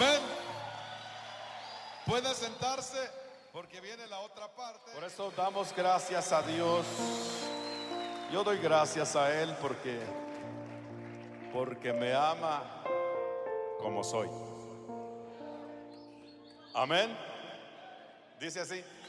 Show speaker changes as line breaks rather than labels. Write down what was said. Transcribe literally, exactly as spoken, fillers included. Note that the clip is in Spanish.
Amén. Puede sentarse porque viene la otra parte.
Por eso damos gracias a Dios. Yo doy gracias a Él porque porque me ama como soy. Amén. Dice así.